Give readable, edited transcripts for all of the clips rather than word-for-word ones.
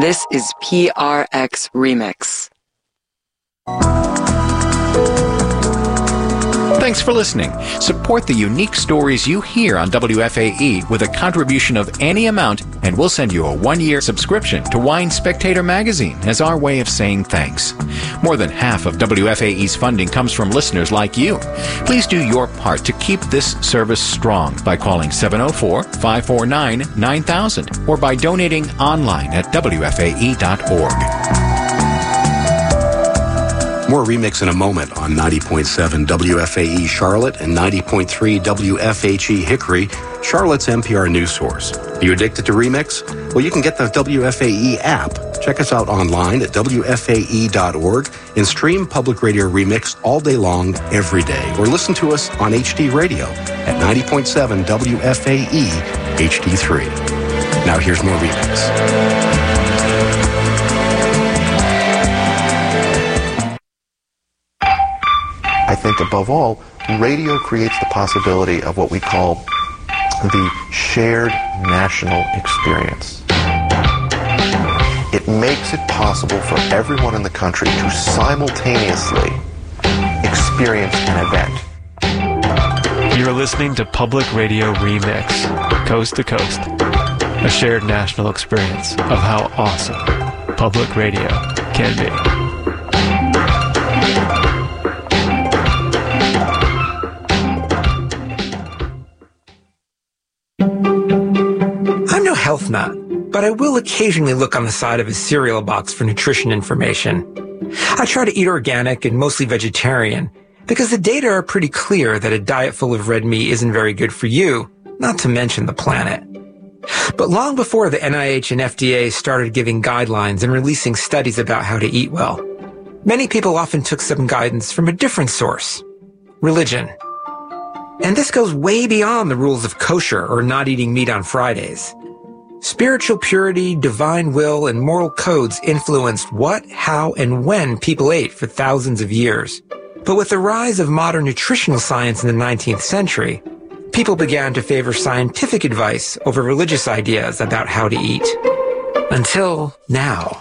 This is PRX Remix. Thanks for listening. Support the unique stories you hear on WFAE with a contribution of any amount, and we'll send you a 1-year subscription to Wine Spectator magazine as our way of saying thanks. More than half of WFAE's funding comes from listeners like you. Please do your part to keep this service strong by calling 704-549-9000 or by donating online at WFAE.org. More Remix in a moment on 90.7 WFAE Charlotte and 90.3 WFHE Hickory, Charlotte's NPR news source. Are you addicted to Remix? Well, you can get the WFAE app. Check us out online at WFAE.org and stream Public Radio Remix all day long, every day. Or listen to us on HD Radio at 90.7 WFAE HD3. Now here's more Remix. I think above all, radio creates the possibility of what we call the shared national experience. It makes it possible for everyone in the country to simultaneously experience an event. You're listening to Public Radio Remix, coast to coast, a shared national experience of how awesome public radio can be. Health nut, but I will occasionally look on the side of a cereal box for nutrition information. I try to eat organic and mostly vegetarian because the data are pretty clear that a diet full of red meat isn't very good for you, not to mention the planet. But long before the NIH and FDA started giving guidelines and releasing studies about how to eat well, many people often took some guidance from a different source, religion. And this goes way beyond the rules of kosher or not eating meat on Fridays. Spiritual purity, divine will, and moral codes influenced what, how, and when people ate for thousands of years. But with the rise of modern nutritional science in the 19th century, people began to favor scientific advice over religious ideas about how to eat. Until now.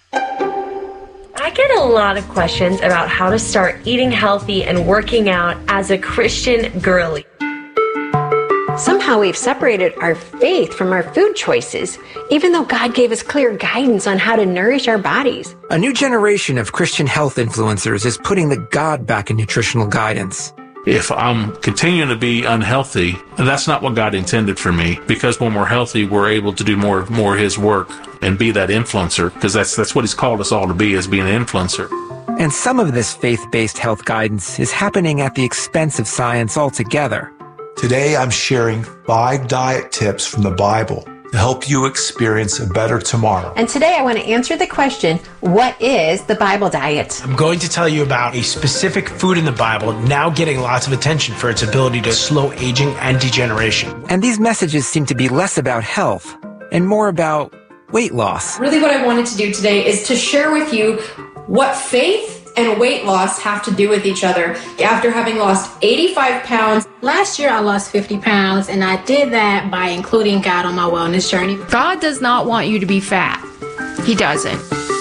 I get a lot of questions about how to start eating healthy and working out as a Christian girly. Somehow we've separated our faith from our food choices, even though God gave us clear guidance on how to nourish our bodies. A new generation of Christian health influencers is putting the God back in nutritional guidance. If I'm continuing to be unhealthy, that's not what God intended for me, because when we're healthy, we're able to do more of His work and be that influencer, because that's what He's called us all to be, is being an influencer. And some of this faith-based health guidance is happening at the expense of science altogether. Today, I'm sharing 5 diet tips from the Bible to help you experience a better tomorrow. And today I want to answer the question, what is the Bible diet? I'm going to tell you about a specific food in the Bible now getting lots of attention for its ability to slow aging and degeneration. And these messages seem to be less about health and more about weight loss. Really what I wanted to do today is to share with you what faith and weight loss have to do with each other. After having lost 85 pounds. Last year I lost 50 pounds, and I did that by including God on my wellness journey. God does not want you to be fat. He doesn't.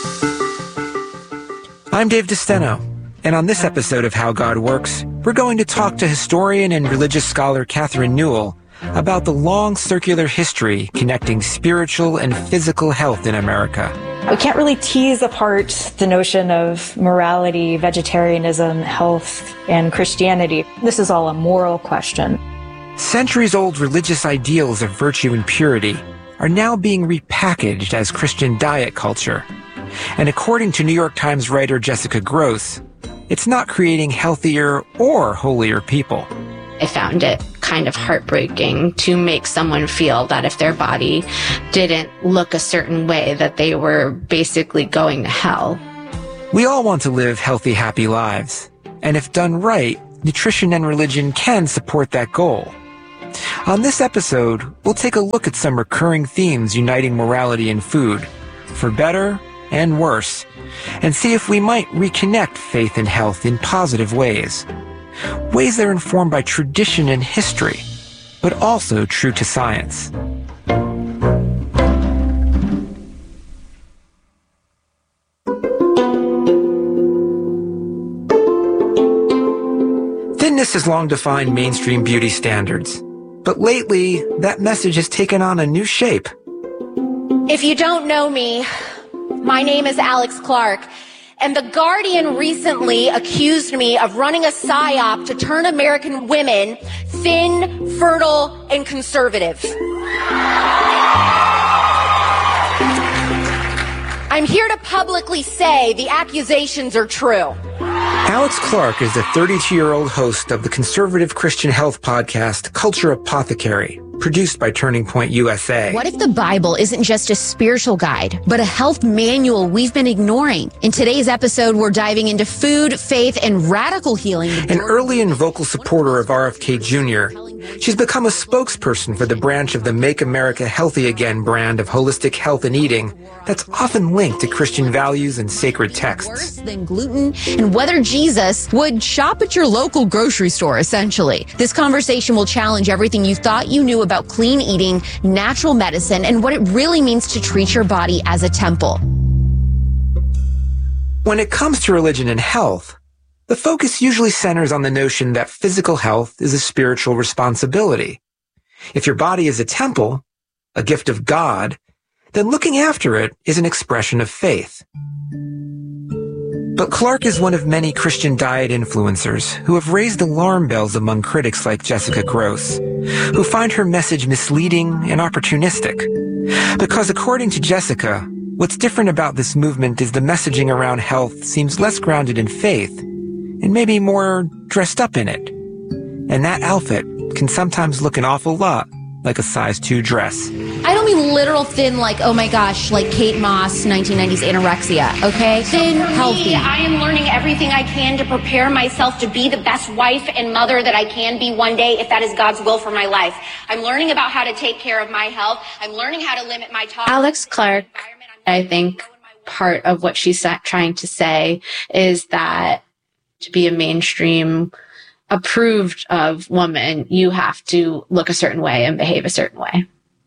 I'm Dave DeSteno, and on this episode of How God Works, we're going to talk to historian and religious scholar Catherine Newell about the long circular history connecting spiritual and physical health in America. We can't really tease apart the notion of morality, vegetarianism, health, and Christianity. This is all a moral question. Centuries-old religious ideals of virtue and purity are now being repackaged as Christian diet culture. And according to New York Times writer Jessica Gross, it's not creating healthier or holier people. I found it kind of heartbreaking to make someone feel that if their body didn't look a certain way, that they were basically going to hell. We all want to live healthy, happy lives. And if done right, nutrition and religion can support that goal. On this episode, we'll take a look at some recurring themes uniting morality and food, for better and worse, and see if we might reconnect faith and health in positive ways. Ways that are informed by tradition and history, but also true to science. Thinness has long defined mainstream beauty standards. But lately, that message has taken on a new shape. If you don't know me, my name is Alex Clark, and The Guardian recently accused me of running a psyop to turn American women thin, fertile, and conservative. I'm here to publicly say the accusations are true. Alex Clark is the 32-year-old host of the conservative Christian health podcast Culture Apothecary, produced by Turning Point USA. What if the Bible isn't just a spiritual guide, but a health manual we've been ignoring? In today's episode, we're diving into food, faith, and radical healing. An early and vocal supporter of RFK Jr., she's become a spokesperson for the branch of the Make America Healthy Again brand of holistic health and eating that's often linked to Christian values and sacred texts. Worse than gluten, and whether Jesus would shop at your local grocery store, essentially. This conversation will challenge everything you thought you knew about clean eating, natural medicine, and what it really means to treat your body as a temple. When it comes to religion and health, the focus usually centers on the notion that physical health is a spiritual responsibility. If your body is a temple, a gift of God, then looking after it is an expression of faith. But Clark is one of many Christian diet influencers who have raised alarm bells among critics like Jessica Gross, who find her message misleading and opportunistic. Because according to Jessica, what's different about this movement is the messaging around health seems less grounded in faith and maybe more dressed up in it. And that outfit can sometimes look an awful lot like a size 2 dress. I don't mean literal thin like, oh my gosh, like Kate Moss, 1990s anorexia, okay? Thin, healthy. I am learning everything I can to prepare myself to be the best wife and mother that I can be one day if that is God's will for my life. I'm learning about how to take care of my health. I'm learning how to limit my talk. Alex Clark, I think part of what she's trying to say is that to be a mainstream approved of woman, you have to look a certain way and behave a certain way.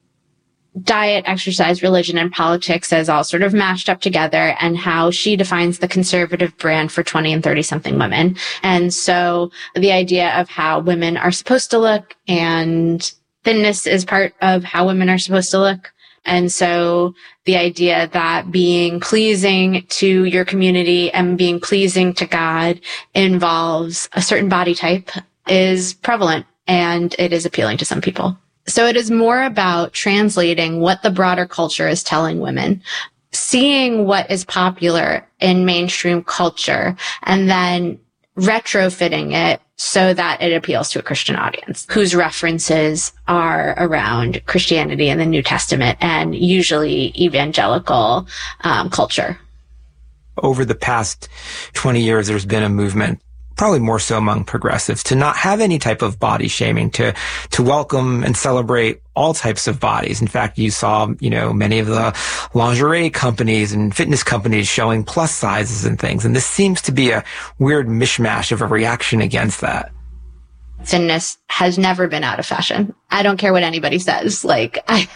Diet, exercise, religion, and politics as all sort of mashed up together, and how she defines the conservative brand for 20 and 30-something women. And so the idea of how women are supposed to look, and thinness is part of how women are supposed to look. And so the idea that being pleasing to your community and being pleasing to God involves a certain body type is prevalent, and it is appealing to some people. So it is more about translating what the broader culture is telling women, seeing what is popular in mainstream culture, and then retrofitting it so that it appeals to a Christian audience whose references are around Christianity and the New Testament and usually evangelical culture. Over the past 20 years, there's been a movement, probably more so among progressives, to not have any type of body shaming, to welcome and celebrate all types of bodies. In fact, you saw, many of the lingerie companies and fitness companies showing plus sizes and things. And this seems to be a weird mishmash of a reaction against that. Thinness has never been out of fashion. I don't care what anybody says. I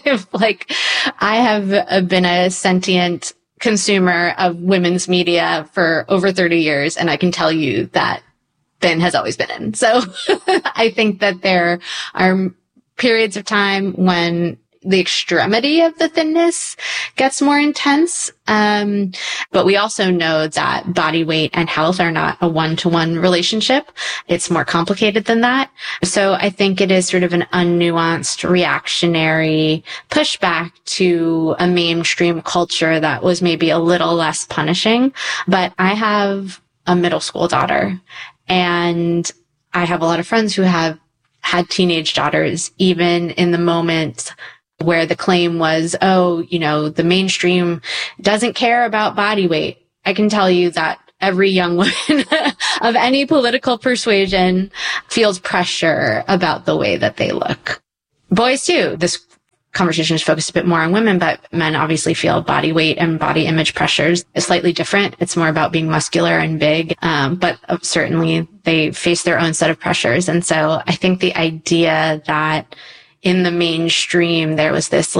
have been a sentient consumer of women's media for over 30 years, and I can tell you that thin has always been in. So I think that there are periods of time when the extremity of the thinness gets more intense. But we also know that body weight and health are not a one-to-one relationship. It's more complicated than that. So I think it is sort of an unnuanced reactionary pushback to a mainstream culture that was maybe a little less punishing. But I have a middle school daughter, and I have a lot of friends who have had teenage daughters, even in the moment where the claim was, the mainstream doesn't care about body weight. I can tell you that every young woman of any political persuasion feels pressure about the way that they look. Boys too. This conversation is focused a bit more on women, but men obviously feel body weight and body image pressures is slightly different. It's more about being muscular and big. But certainly they face their own set of pressures. And so I think the idea that in the mainstream, there was this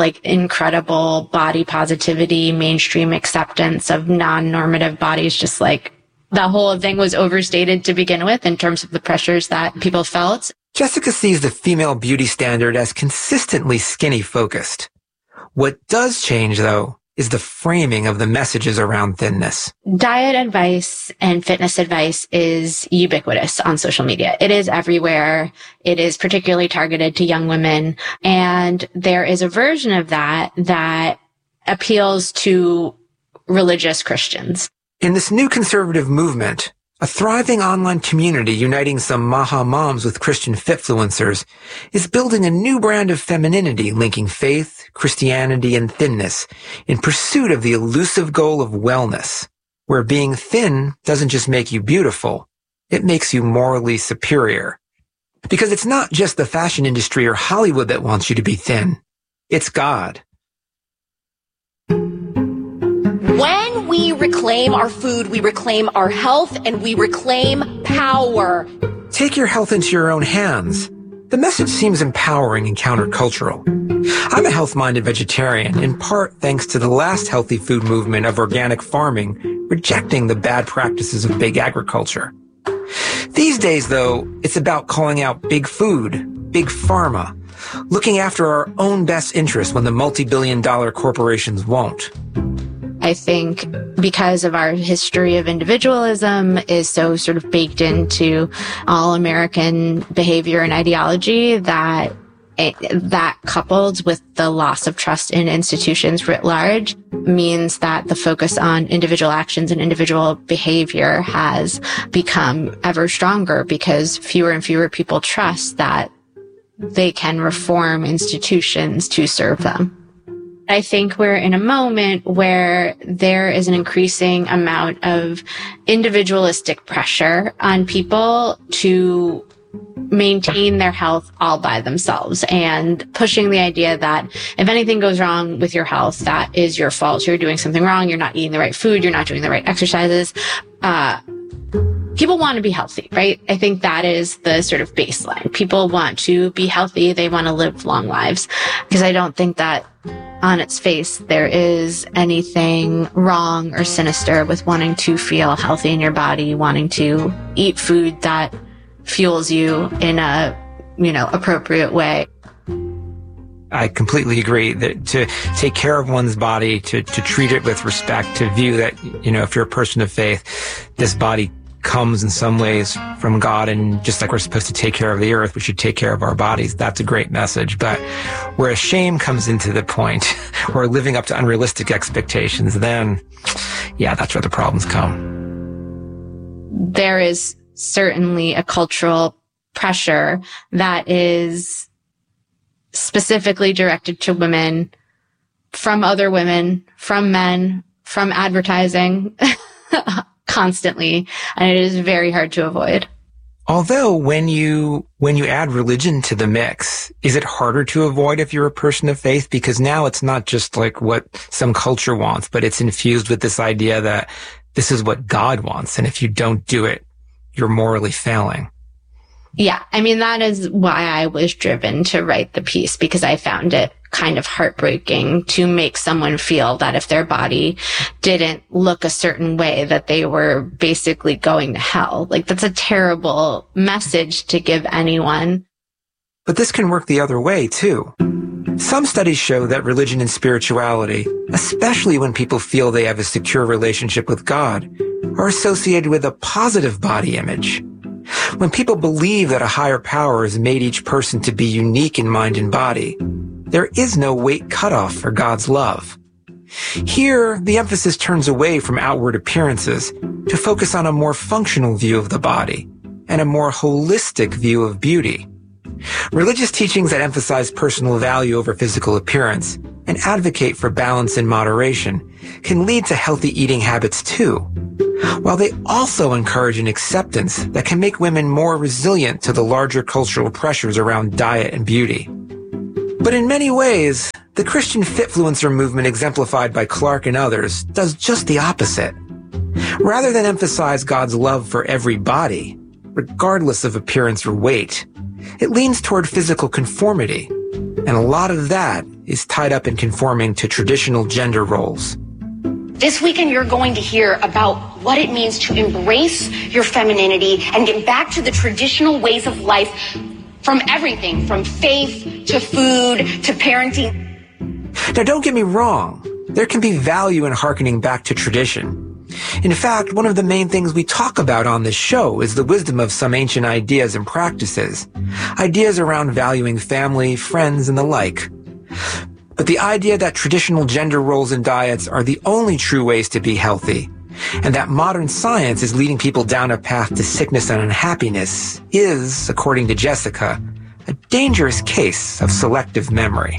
incredible body positivity, mainstream acceptance of non-normative bodies, just the whole thing was overstated to begin with in terms of the pressures that people felt. Jessica sees the female beauty standard as consistently skinny focused. What does change, though, is the framing of the messages around thinness. Diet advice and fitness advice is ubiquitous on social media. It is everywhere. It is particularly targeted to young women. And there is a version of that that appeals to religious Christians. In this new conservative movement, a thriving online community uniting some Maha moms with Christian fitfluencers is building a new brand of femininity linking faith, Christianity, and thinness in pursuit of the elusive goal of wellness, where being thin doesn't just make you beautiful, it makes you morally superior. Because it's not just the fashion industry or Hollywood that wants you to be thin. It's God. When we reclaim our food, we reclaim our health, and we reclaim power. Take your health into your own hands. The message seems empowering and countercultural. I'm a health-minded vegetarian, in part thanks to the last healthy food movement of organic farming, rejecting the bad practices of big agriculture. These days, though, it's about calling out big food, big pharma, looking after our own best interests when the multi-billion-dollar corporations won't. I think because of our history of individualism is so sort of baked into all American behavior and ideology that coupled with the loss of trust in institutions writ large means that the focus on individual actions and individual behavior has become ever stronger because fewer and fewer people trust that they can reform institutions to serve them. I think we're in a moment where there is an increasing amount of individualistic pressure on people to maintain their health all by themselves and pushing the idea that if anything goes wrong with your health, that is your fault. You're doing something wrong. You're not eating the right food. You're not doing the right exercises. People want to be healthy, right? I think that is the sort of baseline. People want to be healthy. They want to live long lives because I don't think that on its face, there is anything wrong or sinister with wanting to feel healthy in your body, wanting to eat food that fuels you in a, appropriate way. I completely agree that to take care of one's body, to treat it with respect, to view that, if you're a person of faith, this body comes in some ways from God, and just like we're supposed to take care of the earth, we should take care of our bodies. That's a great message. But where shame comes into the point, or living up to unrealistic expectations, then, that's where the problems come. There is certainly a cultural pressure that is specifically directed to women, from other women, from men, from advertising, constantly, and it is very hard to avoid. Although when you add religion to the mix, is it harder to avoid if you're a person of faith? Because now it's not just like what some culture wants, but it's infused with this idea that this is what God wants, and if you don't do it, you're morally failing. Yeah, that is why I was driven to write the piece, because I found it kind of heartbreaking to make someone feel that if their body didn't look a certain way, that they were basically going to hell. Like, that's a terrible message to give anyone. But this can work the other way, too. Some studies show that religion and spirituality, especially when people feel they have a secure relationship with God, are associated with a positive body image. When people believe that a higher power has made each person to be unique in mind and body, there is no weight cutoff for God's love. Here, the emphasis turns away from outward appearances to focus on a more functional view of the body and a more holistic view of beauty. Religious teachings that emphasize personal value over physical appearance and advocate for balance and moderation can lead to healthy eating habits too, while they also encourage an acceptance that can make women more resilient to the larger cultural pressures around diet and beauty. But in many ways, the Christian fitfluencer movement exemplified by Clark and others does just the opposite. Rather than emphasize God's love for every body, regardless of appearance or weight, it leans toward physical conformity, and a lot of that is tied up in conforming to traditional gender roles. This weekend, you're going to hear about what it means to embrace your femininity and get back to the traditional ways of life, from everything, from faith to food to parenting. Now, don't get me wrong. There can be value in hearkening back to tradition. In fact, one of the main things we talk about on this show is the wisdom of some ancient ideas and practices. Ideas around valuing family, friends, and the like. But the idea that traditional gender roles and diets are the only true ways to be healthy, and that modern science is leading people down a path to sickness and unhappiness is, according to Jessica, a dangerous case of selective memory.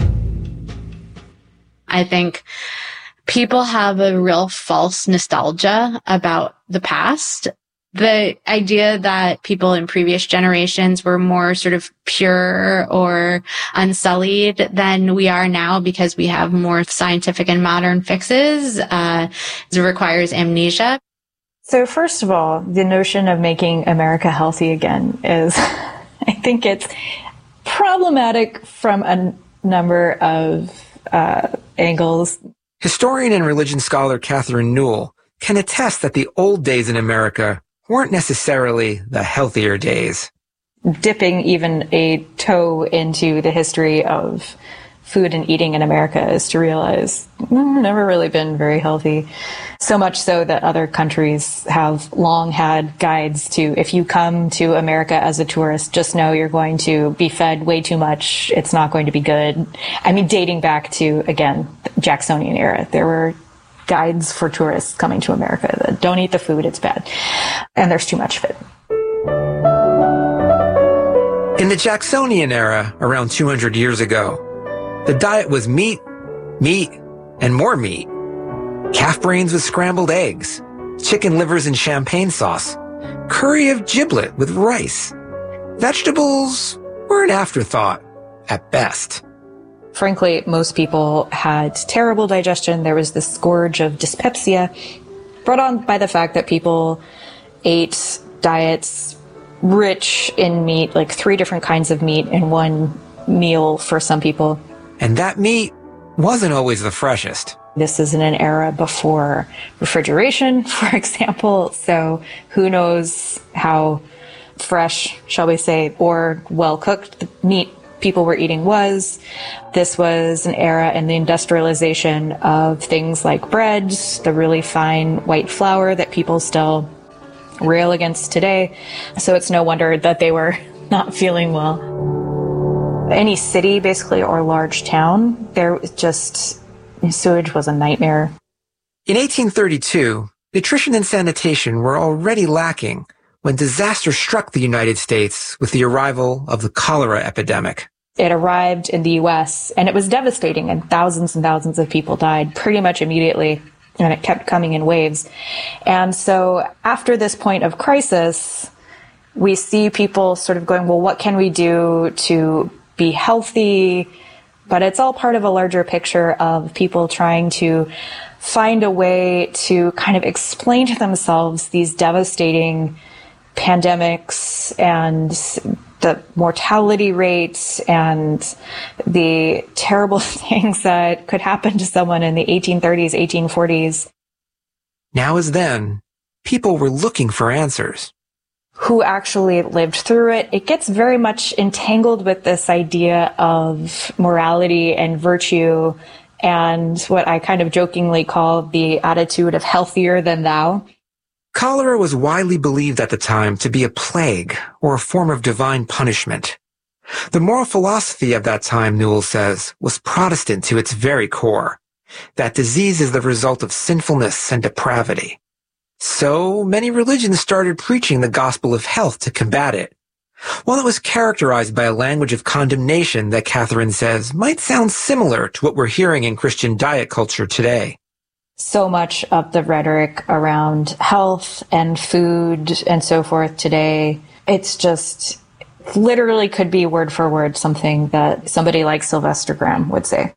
I think people have a real false nostalgia about the past. The idea that people in previous generations were more sort of pure or unsullied than we are now because we have more scientific and modern fixes requires amnesia. So first of all, the notion of making America healthy again is, I think it's problematic from a number of angles. Historian and religion scholar Catherine Newell can attest that the old days in America weren't necessarily the healthier days. Dipping even a toe into the history of food and eating in America is to realize never really been very healthy. So much so that other countries have long had guides to, if you come to America as a tourist, just know you're going to be fed way too much. It's not going to be good. I mean, dating back to, again, the Jacksonian era, there were guides for tourists coming to America that don't eat the food, it's bad. And there's too much of it. In the Jacksonian era, around 200 years ago, the diet was meat, meat, and more meat. Calf brains with scrambled eggs, chicken livers in champagne sauce, curry of giblet with rice. Vegetables were an afterthought, at best. Frankly, most people had terrible digestion. There was this scourge of dyspepsia brought on by the fact that people ate diets rich in meat, like 3 different kinds of meat in one meal for some people. And that meat wasn't always the freshest. This is in an era before refrigeration, for example, so who knows how fresh, shall we say, or well-cooked the meat people were eating was. This was an era in the industrialization of things like bread, the really fine white flour that people still rail against today. So it's no wonder that they were not feeling well. Any city, basically, or large town, there was just, sewage was a nightmare. In 1832, nutrition and sanitation were already lacking when disaster struck the United States with the arrival of the cholera epidemic. It arrived in the U.S., and it was devastating, and thousands of people died pretty much immediately, and it kept coming in waves. And so after this point of crisis, we see people sort of going, well, what can we do to be healthy? But it's all part of a larger picture of people trying to find a way to kind of explain to themselves these devastating pandemics and the mortality rates and the terrible things that could happen to someone in the 1830s, 1840s. Now as then, people were looking for answers. Who actually lived through it. It gets very much entangled with this idea of morality and virtue and what I kind of jokingly call the attitude of healthier than thou. Cholera was widely believed at the time to be a plague or a form of divine punishment. The moral philosophy of that time, Newell says, was Protestant to its very core, that disease is the result of sinfulness and depravity. So many religions started preaching the gospel of health to combat it. While it was characterized by a language of condemnation that Catherine says might sound similar to what we're hearing in Christian diet culture today. So much of the rhetoric around health and food and so forth today, it's just literally could be word for word something that somebody like Sylvester Graham would say.